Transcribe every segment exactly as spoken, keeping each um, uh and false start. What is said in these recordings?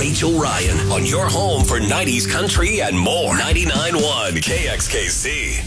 Rachel Ryan on your home for nineties country and more. ninety-nine point one K X K C.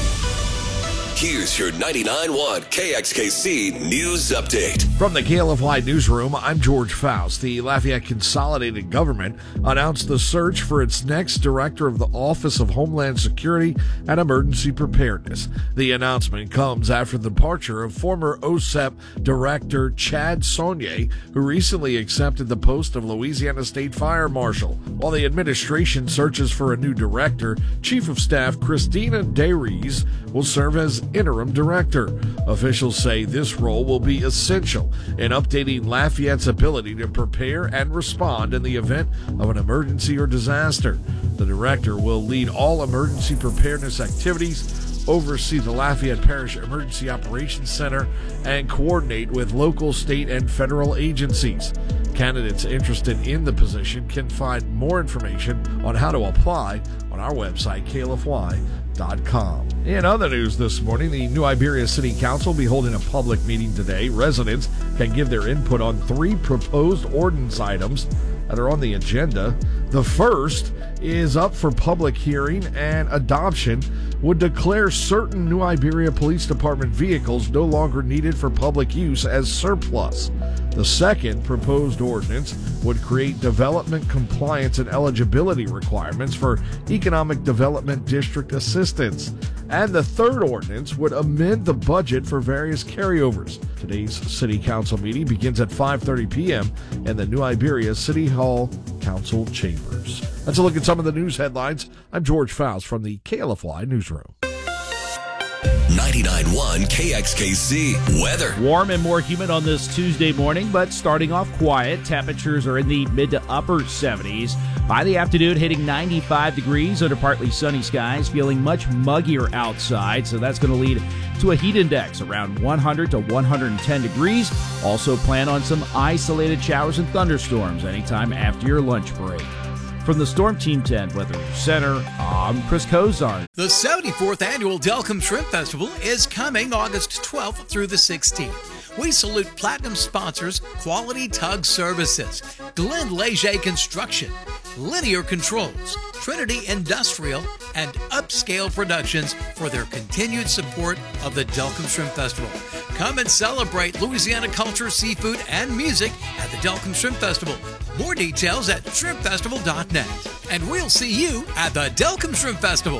Here's your ninety-nine point one K X K C News Update. From the K L F Y Newsroom, I'm George Faust. The Lafayette Consolidated Government announced the search for its next director of the Office of Homeland Security and Emergency Preparedness. The announcement comes after the departure of former O S E P Director Chad Saunier, who recently accepted the post of Louisiana State Fire Marshal. While the administration searches for a new director, Chief of Staff Christina Dayries will serve as interim director. Officials say this role will be essential in updating Lafayette's ability to prepare and respond in the event of an emergency or disaster. The director will lead all emergency preparedness activities, oversee the Lafayette Parish Emergency Operations Center, and coordinate with local, state, and federal agencies. Candidates interested in the position can find more information on how to apply on our website, K L F Y dot com. In other news this morning, the New Iberia City Council will be holding a public meeting today. Residents can give their input on three proposed ordinance items that are on the agenda. The first is up for public hearing, and adoption would declare certain New Iberia Police Department vehicles no longer needed for public use as surplus. The second proposed ordinance would create development compliance and eligibility requirements for Economic Development District assistance. And the third ordinance would amend the budget for various carryovers. Today's City Council meeting begins at five thirty p.m. in the New Iberia City Hall Council Chambers. Let's look at some of the news headlines. I'm George Faust from the K L F Y Newsroom. ninety-nine point one K X K C weather. Warm and more humid on this Tuesday morning, but starting off quiet. Temperatures are in the mid to upper seventies. By the afternoon, hitting ninety-five degrees under partly sunny skies, feeling much muggier outside, so that's going to lead to a heat index around one hundred to one hundred ten degrees. Also plan on some isolated showers and thunderstorms anytime after your lunch break. From the Storm Team ten Weather Center, I'm Chris Cozart. The seventy-fourth Annual Delcombe Shrimp Festival is coming August twelfth through the sixteenth. We salute platinum sponsors Quality Tug Services, Glenn Leger Construction, Linear Controls, Trinity Industrial, and Upscale Productions for their continued support of the Delcombe Shrimp Festival. Come and celebrate Louisiana culture, seafood, and music at the Delcombe Shrimp Festival. More details at shrimp festival dot net. And we'll see you at the Delcombe Shrimp Festival.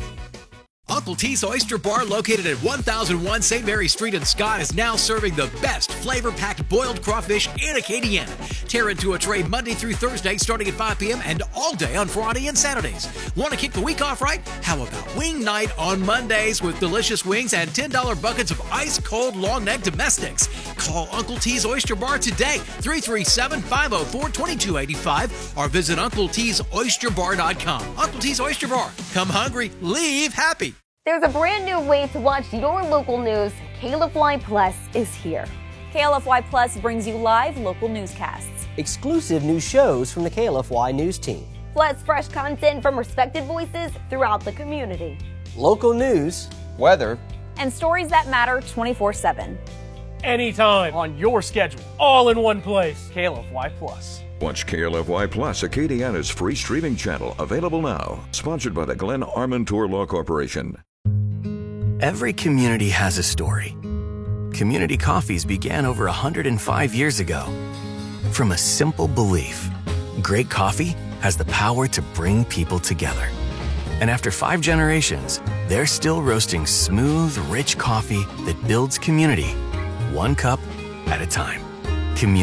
Uncle T's Oyster Bar, located at one thousand one Saint Mary Street in Scott, is now serving the best flavor-packed boiled crawfish in Acadiana. Tear into a tray Monday through Thursday starting at five p.m. and all day on Friday and Saturdays. Want to kick the week off right? How about wing night on Mondays with delicious wings and ten dollar buckets of ice-cold long-neck domestics? Call Uncle T's Oyster Bar today, three three seven, five oh four, two two eight five, or visit Uncle T's Oyster Bar dot com. Uncle T's Oyster Bar. Come hungry, leave happy. There's a brand new way to watch your local news. K L F Y Plus is here. K L F Y Plus brings you live local newscasts, exclusive new shows from the K L F Y News team, plus fresh content from respected voices throughout the community, local news, weather, and stories that matter twenty-four seven. Anytime, on your schedule, all in one place. K L F Y Plus. Watch K L F Y Plus, Acadiana's free streaming channel, available now. Sponsored by the Glenn Armentor Law Corporation. Every community has a story. Community Coffees began over one hundred five years ago. From a simple belief, great coffee has the power to bring people together. And after five generations, they're still roasting smooth, rich coffee that builds community, one cup at a time. Community